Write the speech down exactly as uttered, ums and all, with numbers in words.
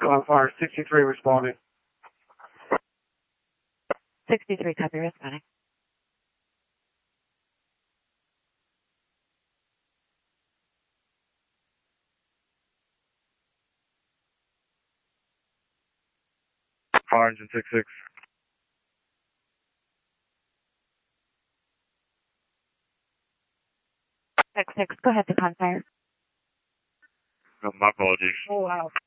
on fire, sixty-three responding. sixty-three, copy, responding. Fire engine six six. six six, go ahead to con fire. No, my apologies. Oh, wow.